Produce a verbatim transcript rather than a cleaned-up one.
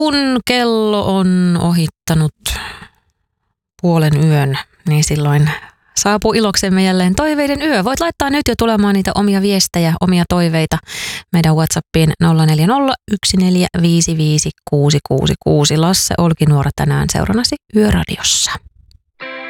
kun kello on ohittanut puolen yön, niin silloin saapuu iloksemme jälleen toiveiden yö. Voit laittaa nyt jo tulemaan niitä omia viestejä, omia toiveita meidän WhatsAppiin nolla neljä nolla yksi neljä viisi viisi kuusi kuusi kuusi. Lasse Olkinuora tänään seurannasi Yöradiossa.